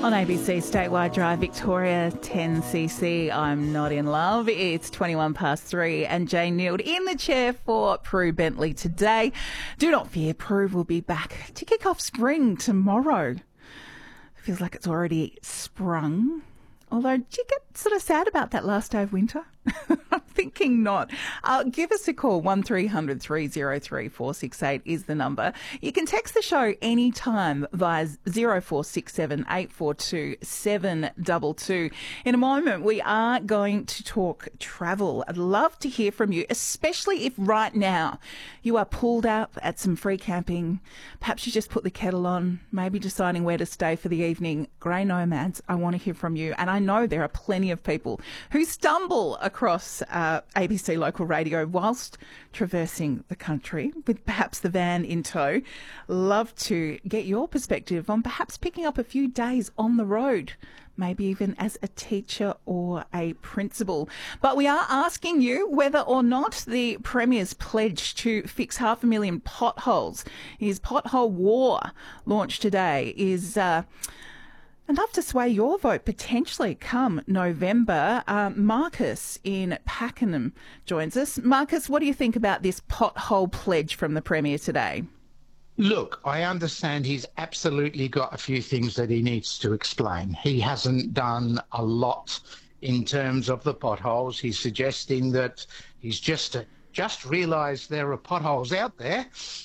On ABC Statewide Drive, Victoria, 10cc, I'm not in love. It's 21 past 3 and Jane Neild in the chair for Prue Bentley today. Do not fear, Prue will be back to kick off spring tomorrow. Feels like it's already sprung. Although, do you get sort of sad about that last day of winter? I'm thinking not. Give us a call. 1300 303 468 is the number. You can text the show anytime via 0467 842 722. In a moment, we are going to talk travel. I'd love to hear from you, especially if right now you are pulled up at some free camping. Perhaps you just put the kettle on, maybe deciding where to stay for the evening. Grey nomads, I want to hear from you. And I know there are plenty of people who stumble across ABC local radio whilst traversing the country with perhaps the van in tow. Love to get your perspective on perhaps picking up a few days on the road, maybe even as a teacher or a principal. But we are asking you whether or not the Premier's pledge to fix 500,000 potholes, his pothole war launched today, is enough to sway your vote potentially come November. Marcus in Pakenham joins us. Marcus, what do you think about this pothole pledge from the Premier today? Look, I understand he's absolutely got a few things that he needs to explain. He hasn't done a lot in terms of the potholes. He's suggesting that he's just realised there are potholes out there.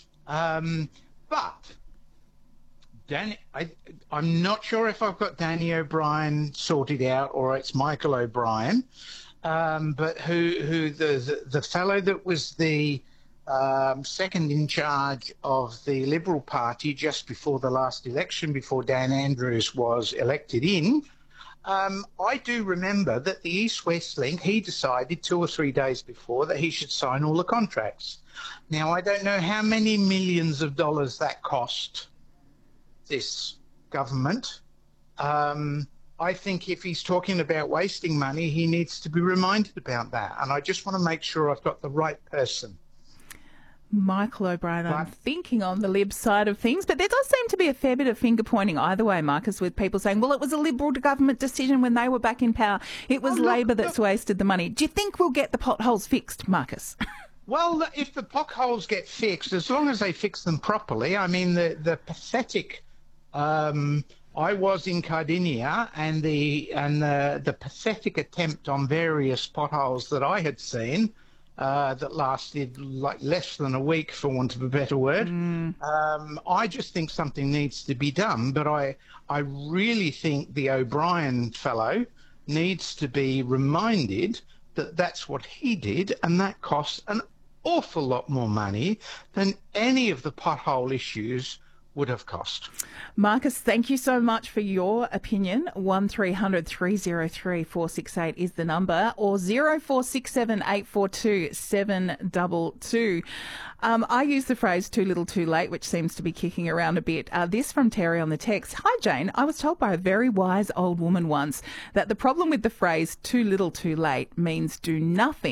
But I'm not sure if I've got Danny O'Brien sorted out or it's Michael O'Brien, but who the fellow that was the second in charge of the Liberal Party just before the last election, before Dan Andrews was elected in. I do remember that the East-West Link, he decided 2 or 3 days before that he should sign all the contracts. Now, I don't know how many millions of dollars that cost this government. I think if he's talking about wasting money, he needs to be reminded about that. And I just want to make sure I've got the right person. Michael O'Brien, I'm thinking on the Lib side of things, but there does seem to be a fair bit of finger pointing either way, Marcus, with people saying, well, it was a Liberal government decision when they were back in power. It was Labor that's wasted the money. Do you think we'll get the potholes fixed, Marcus? Well, if the potholes get fixed, as long as they fix them properly, I mean, the pathetic... I was in Cardinia, and the pathetic attempt on various potholes that I had seen that lasted like less than a week, for want of a better word. I just think something needs to be done, but I really think the O'Brien fellow needs to be reminded that that's what he did, and that costs an awful lot more money than any of the pothole issues would have cost. Marcus, thank you so much for your opinion. 1300 303 468 is the number, or 0467 842 722. I use the phrase too little too late, which seems to be kicking around a bit. This from Terry on the text. Hi Jane, I was told by a very wise old woman once that the problem with the phrase too little too late means do nothing